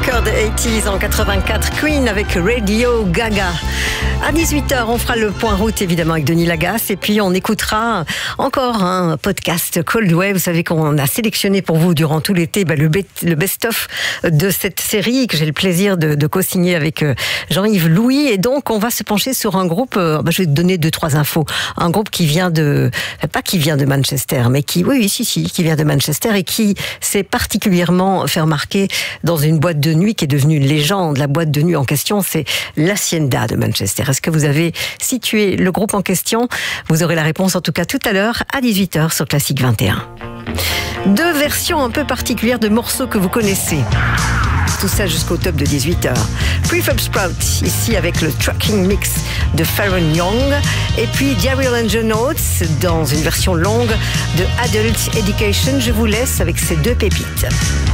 cœur des 80s en 84, Queen avec Radio Gaga. À 18h, on fera le point route évidemment avec Denis Lagasse et puis on écoutera encore un podcast Coldway. Vous savez qu'on a sélectionné pour vous durant tout l'été le best-of de cette série que j'ai le plaisir de co-signer avec Jean-Yves Louis. Et donc on va se pencher sur un groupe, je vais te donner 2-3 infos. Un groupe qui vient pas qui vient de Manchester, mais qui vient de Manchester et qui s'est particulièrement fait remarquer dans une boîte de nuit qui est devenue une légende. La boîte de nuit en question, c'est l'Hacienda de Manchester. Est-ce que vous avez situé le groupe en question? Vous aurez la réponse en tout cas tout à l'heure à 18h sur Classique 21. Deux versions un peu particulières de morceaux que vous connaissez. Tout ça jusqu'au top de 18h. Prefab Sprout, ici avec le Trucking Mix de Pharoah Young. Et puis Daryl and Joe Notes dans une version longue de Adult Education. Je vous laisse avec ces deux pépites.